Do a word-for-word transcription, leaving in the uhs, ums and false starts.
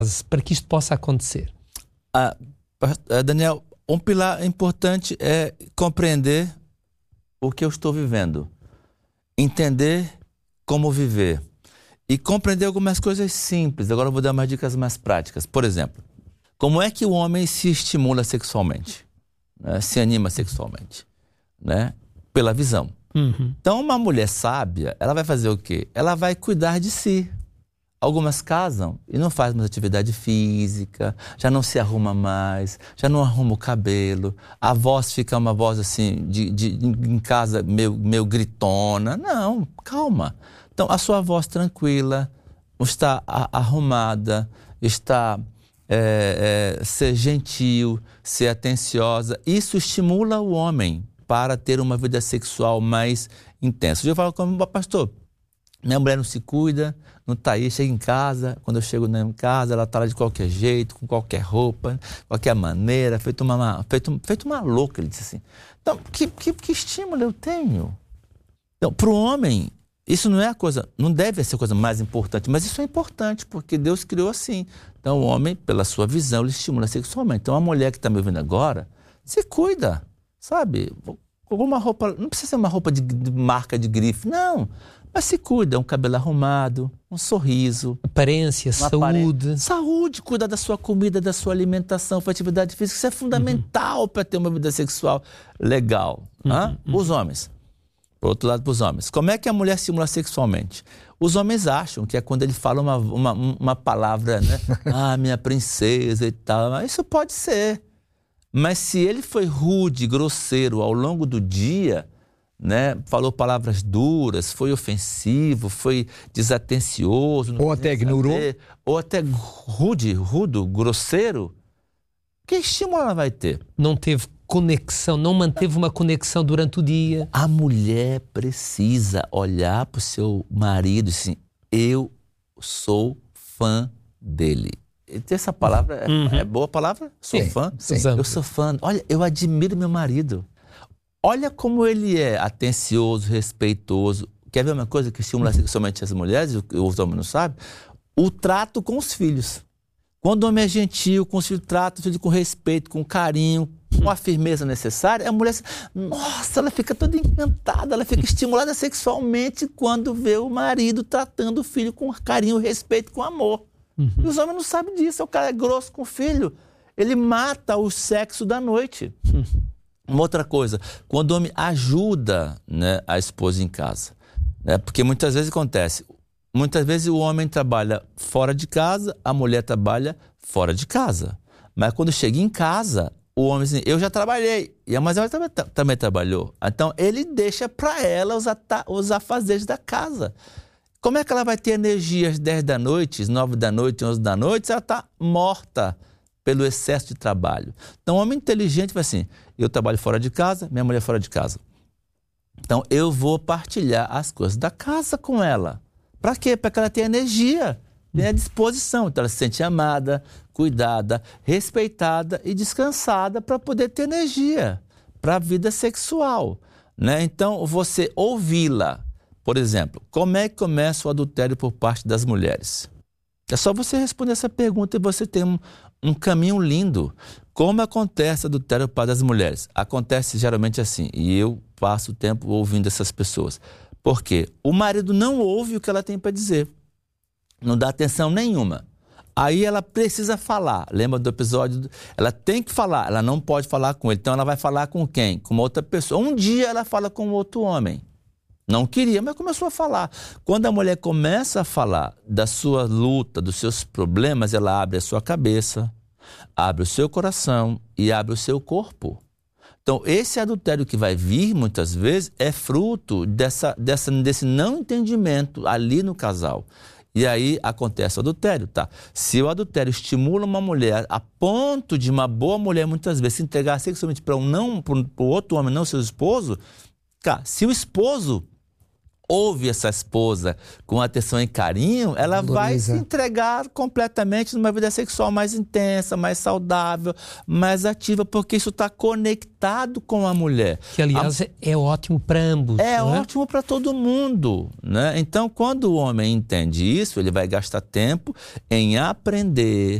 para que isto possa acontecer? Ah, Daniel, um pilar importante é compreender o que eu estou vivendo, entender como viver e compreender algumas coisas simples. Agora eu vou dar umas dicas mais práticas. Por exemplo, como é que o homem se estimula sexualmente, né? Se anima sexualmente, né? Pela visão. Uhum. Então, uma mulher sábia, ela vai fazer o quê? Ela vai cuidar de si. Algumas casam e não fazem mais atividade física, já não se arruma mais, já não arruma o cabelo, a voz fica uma voz assim, de, de, em casa meio, meio gritona. Não, calma. Então, a sua voz tranquila, está a, arrumada, está é, é, ser gentil, ser atenciosa, isso estimula o homem para ter uma vida sexual mais intensa. Eu falo como pastor, minha mulher não se cuida, não está aí, chega em casa, quando eu chego em casa, ela está lá de qualquer jeito, com qualquer roupa, qualquer maneira, feito uma, feito, feito uma louca, ele disse assim. Então, que, que, que estímulo eu tenho? Então, para o homem, isso não é a coisa, não deve ser a coisa mais importante, mas isso é importante, porque Deus criou assim. Então, o homem, pela sua visão, ele estimula sexualmente. Então, a mulher que está me ouvindo agora, se cuida, sabe? Alguma roupa, não precisa ser uma roupa de, de marca de grife, não. Mas se cuida, um cabelo arrumado, um sorriso. Aparência, saúde. Aparência. Saúde, cuidar da sua comida, da sua alimentação, para atividade física. Isso é fundamental uhum. para ter uma vida sexual legal. Uhum, ah? uhum. Os homens. Por outro lado, para os homens. Como é que a mulher estimula sexualmente? Os homens acham que é quando ele fala uma, uma, uma palavra, né? Ah, minha princesa e tal. Isso pode ser. Mas se ele foi rude, grosseiro ao longo do dia, né, falou palavras duras, foi ofensivo, foi desatencioso, ou até ignorou, saber, ou até rude, rudo, grosseiro, que estímulo ela vai ter? Não teve conexão, não manteve uma conexão durante o dia. A mulher precisa olhar para o seu marido e assim, eu sou fã dele. Essa palavra é, uhum. é boa palavra? Sou sim, fã? Sim. Eu sou fã. Olha, eu admiro meu marido. Olha como ele é atencioso, respeitoso. Quer ver uma coisa que estimula somente as mulheres, os homens não sabem? O trato com os filhos. Quando o homem é gentil, com os filhos, trata os filhos com respeito, com carinho, com a firmeza necessária, a mulher, nossa, ela fica toda encantada, ela fica estimulada sexualmente quando vê o marido tratando o filho com carinho, respeito, com amor. Uhum. E os homens não sabem disso. O cara é grosso com o filho, ele mata o sexo da noite. Uhum. Uma outra coisa, quando o homem ajuda, né, a esposa em casa, né, porque muitas vezes acontece, muitas vezes o homem trabalha fora de casa, a mulher trabalha fora de casa. Mas quando chega em casa, o homem diz, eu já trabalhei, e a mulher também, também trabalhou. Então ele deixa para ela os, os afazeres da casa. Como é que ela vai ter energia às dez da noite, às nove da noite, onze da noite, se ela está morta pelo excesso de trabalho? Então, o homem inteligente vai assim, eu trabalho fora de casa, minha mulher fora de casa. Então, eu vou partilhar as coisas da casa com ela. Para quê? Para que ela tenha energia, tenha disposição. Então, ela se sente amada, cuidada, respeitada e descansada para poder ter energia para a vida sexual, né? Então, você ouvi-la. Por exemplo, como é que começa o adultério por parte das mulheres? É só você responder essa pergunta e você tem um, um caminho lindo. Como acontece o adultério por parte das mulheres? Acontece geralmente assim, e eu passo o tempo ouvindo essas pessoas. Por quê? O marido não ouve o que ela tem para dizer. Não dá atenção nenhuma. Aí ela precisa falar. Lembra do episódio? Ela tem que falar, ela não pode falar com ele. Então ela vai falar com quem? Com uma outra pessoa. Um dia ela fala com outro homem. Não queria, mas começou a falar. Quando a mulher começa a falar da sua luta, dos seus problemas, ela abre a sua cabeça, abre o seu coração e abre o seu corpo. Então, esse adultério que vai vir, muitas vezes, é fruto dessa, dessa, desse não entendimento ali no casal. E aí acontece o adultério, tá? Se o adultério estimula uma mulher a ponto de uma boa mulher, muitas vezes, se entregar sexualmente para um não, para o outro homem, não seu esposo, cara, se o esposo ouve essa esposa com atenção e carinho, ela Valoriza. vai se entregar completamente numa vida sexual mais intensa, mais saudável, mais ativa, porque isso está conectado com a mulher. Que, aliás, a... é ótimo para ambos. É, não é? ótimo para todo mundo, né? Então, quando o homem entende isso, ele vai gastar tempo em aprender